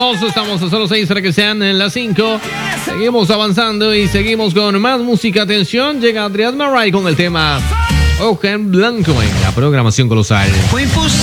Estamos a solo 6 para que sean en las 5. Seguimos avanzando y seguimos con más música. Atención, llega Adrián Maray con el tema Ojo en Blanco en la programación colosal.